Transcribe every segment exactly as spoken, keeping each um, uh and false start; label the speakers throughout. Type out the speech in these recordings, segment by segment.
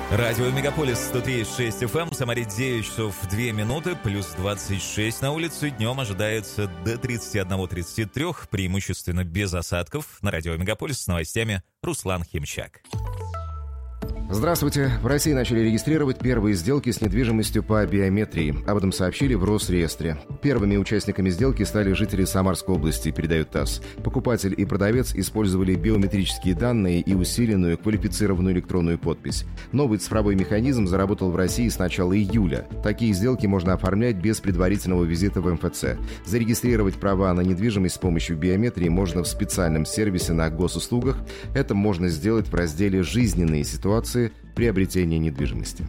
Speaker 1: Радио Мегаполис сто три и шесть эф эм, Самаре девять часов две минуты, плюс двадцать шесть на улице. Днем ожидается до тридцати одного — тридцати трёх, преимущественно без осадков. На Радио Мегаполис с новостями Руслан Химчак.
Speaker 2: Здравствуйте. В России начали регистрировать первые сделки с недвижимостью по биометрии. Об этом сообщили в Росреестре. Первыми участниками сделки стали жители Самарской области, передает ТАСС. Покупатель и продавец использовали биометрические данные и усиленную квалифицированную электронную подпись. Новый цифровой механизм заработал в России с начала июля. Такие сделки можно оформлять без предварительного визита в эм эф цэ. Зарегистрировать права на недвижимость с помощью биометрии можно в специальном сервисе на госуслугах. Это можно сделать в разделе «Жизненные ситуации» приобретения недвижимости.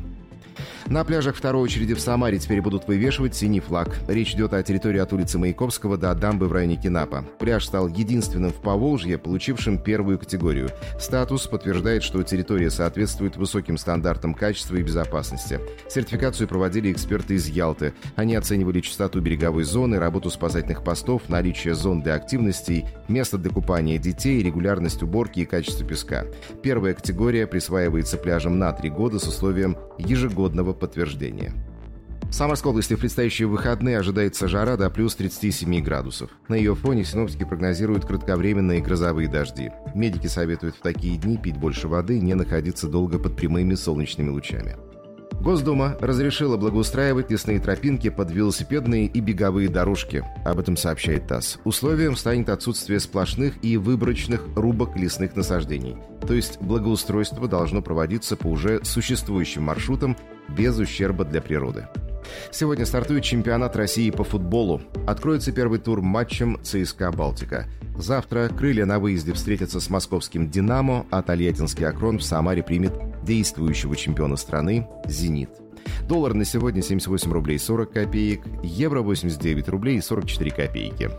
Speaker 2: На пляжах второй очереди в Самаре теперь будут вывешивать синий флаг. Речь идет о территории от улицы Маяковского до дамбы в районе Кинапа. Пляж стал единственным в Поволжье, получившим первую категорию. Статус подтверждает, что территория соответствует высоким стандартам качества и безопасности. Сертификацию проводили эксперты из Ялты. Они оценивали чистоту береговой зоны, работу спасательных постов, наличие зон для активностей, место для купания детей, регулярность уборки и качество песка. Первая категория присваивается пляжам на три года с условием ежегодного подтверждения. В Самарской области в предстоящие выходные ожидается жара до плюс тридцати семи градусов. На ее фоне синоптики прогнозируют кратковременные грозовые дожди. Медики советуют в такие дни пить больше воды и не находиться долго под прямыми солнечными лучами. Госдума разрешила благоустраивать лесные тропинки под велосипедные и беговые дорожки. Об этом сообщает ТАСС. Условием станет отсутствие сплошных и выборочных рубок лесных насаждений. То есть благоустройство должно проводиться по уже существующим маршрутам без ущерба для природы. Сегодня стартует чемпионат России по футболу. Откроется первый тур матчем ЦСКА «Балтика». Завтра «Крылья» на выезде встретятся с московским «Динамо», а Тольяттинский «Акрон» в Самаре примет действующего чемпиона страны «Зенит». Доллар на сегодня семьдесят восемь рублей сорок копеек, евро восемьдесят девять рублей сорок четыре копейки.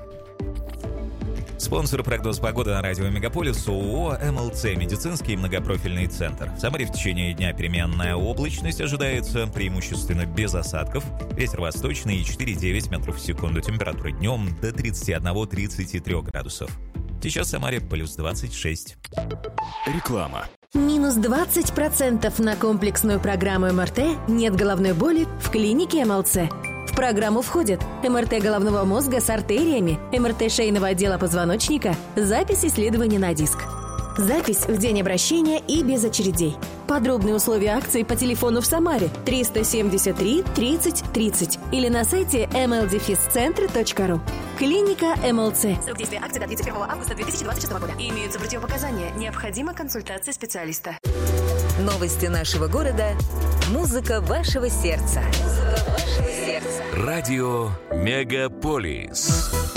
Speaker 1: Спонсор прогноз погоды на Радио Мегаполис ООО эм эл цэ «Медицинский многопрофильный центр». В Самаре в течение дня переменная облачность ожидается, преимущественно без осадков. Ветер восточный четыре и девять метров в секунду. Температура днем до тридцати одного — тридцати трёх градусов. Сейчас в Самаре плюс двадцать шесть.
Speaker 3: Реклама.
Speaker 4: Минус двадцать процентов на комплексную программу эм эр тэ «Нет головной боли» в клинике эм эл цэ. В программу входят эм эр тэ головного мозга с артериями, эм эр тэ шейного отдела позвоночника, запись исследований на диск. Запись в день обращения и без очередей. Подробные условия акции по телефону в Самаре триста семьдесят три тридцать тридцать или на сайте эм эл дефис центр точка ру. Клиника эм эл цэ.
Speaker 5: Срок действия акции до тридцать первого августа две тысячи двадцать шестого года. Имеются противопоказания. Необходима консультация специалиста.
Speaker 6: Новости нашего города. Музыка вашего сердца. Музыка вашего сердца.
Speaker 3: Радио Мегаполис.